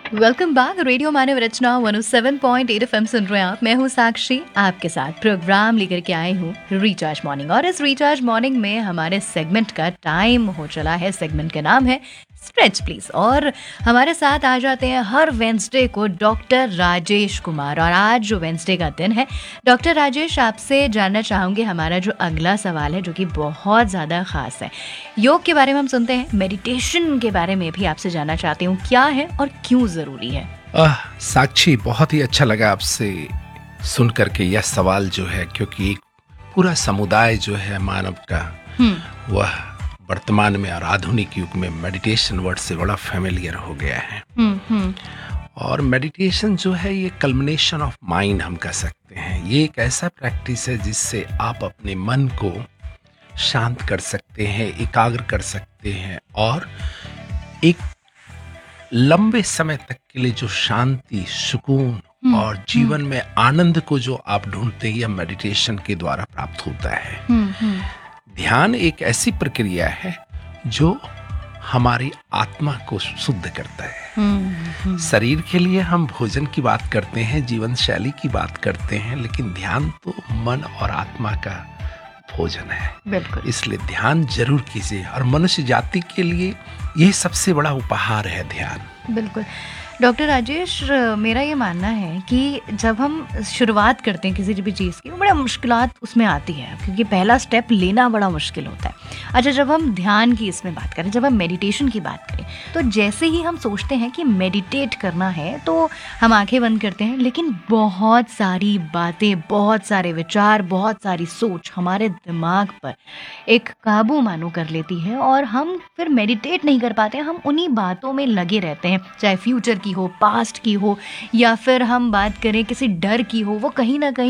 Welcome back. Radio मानव रचना 107.8 FM सुन रहे हैं आप। मैं हूँ साक्षी, आपके साथ प्रोग्राम लेकर के आई हूँ रिचार्ज मॉर्निंग। और इस रिचार्ज मॉर्निंग में हमारे सेगमेंट का टाइम हो चला है। सेगमेंट का नाम है स्ट्रेच प्लीज। और हमारे साथ आ जाते हैं हर वेंसडे को डॉक्टर राजेश कुमार। और आज जो वेंसडे का दिन है, डॉक्टर राजेश, आपसे जानना चाहूँगी हमारा जो अगला सवाल है, जो कि बहुत ज़्यादा ख़ास है। योग के बारे में हम सुनते हैं, मेडिटेशन के बारे में भी आपसे जानना चाहती हूँ, क्या है और क्यों ज़रूरी है। साक्षी, बहुत ही अच्छा लगा आपसे सुन करके यह सवाल जो है, क्योंकि एक पूरा समुदाय जो है मानव का, वह वर्तमान में और आधुनिक युग में मेडिटेशन वर्ड से बड़ा फेमिलियर हो गया है। और मेडिटेशन जो है ये कल्मिनेशन ऑफ माइंड हम कह सकते हैं। ये एक ऐसा प्रैक्टिस है जिससे आप अपने मन को शांत कर सकते हैं, एकाग्र कर सकते हैं, और एक लंबे समय तक के लिए जो शांति, सुकून और जीवन में आनंद को जो आप ढूंढते हैं, यह मेडिटेशन के द्वारा प्राप्त होता है। ध्यान एक ऐसी प्रक्रिया है जो हमारी आत्मा को शुद्ध करता है। शरीर के लिए हम भोजन की बात करते हैं, जीवन शैली की बात करते हैं, लेकिन ध्यान तो मन और आत्मा का भोजन है। बिल्कुल। इसलिए ध्यान जरूर कीजिए, और मनुष्य जाति के लिए यही सबसे बड़ा उपहार है ध्यान। बिल्कुल डॉक्टर राजेश, मेरा ये मानना है कि जब हम शुरुआत करते हैं किसी भी चीज़ की, वो बड़ा मुश्किलात उसमें आती है, क्योंकि पहला स्टेप लेना बड़ा मुश्किल होता है। अच्छा, जब हम ध्यान की इसमें बात करें, जब हम मेडिटेशन की बात करें, तो जैसे ही हम सोचते हैं कि मेडिटेट करना है, तो हम आंखें बंद करते हैं, लेकिन बहुत सारी बातें, बहुत सारे विचार, बहुत सारी सोच हमारे दिमाग पर एक काबू मानो कर लेती है, और हम फिर मेडिटेट नहीं कर पाते। हम उन्हीं बातों में लगे रहते हैं, चाहे फ्यूचर की हो, पास्ट की हो, या फिर हम बात करें किसी डर की हो, वो कहीं ना कहीं